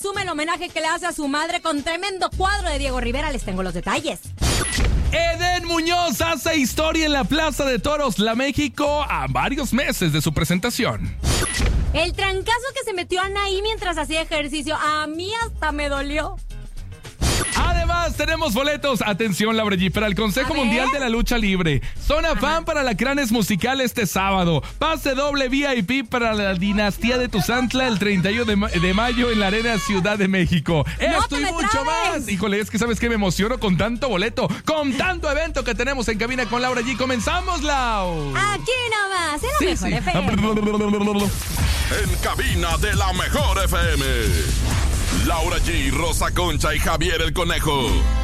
presume el homenaje que le hace a su madre con tremendo cuadro de Diego Rivera. Les tengo los detalles. Eden Muñoz hace historia en la Plaza de Toros La México a varios meses de su presentación. El trancazo que se metió Anaí mientras hacía ejercicio, a mí hasta me dolió. Además, tenemos boletos. Atención, Laura G, para el Consejo Mundial de la Lucha Libre. Zona Fan para Alacranes Musical este sábado. Pase doble VIP para la Dinastía de Tuzantla el 31 de mayo en la Arena Ciudad de México. Esto y mucho más. Híjole, es que ¿sabes qué? Me emociono con tanto boleto, con tanto evento que tenemos en cabina con Laura G. ¡Comenzamos, Lau! Aquí nomás, en la mejor FM. En cabina de la mejor FM. Laura G, Rosa Concha y Javier el Conejo.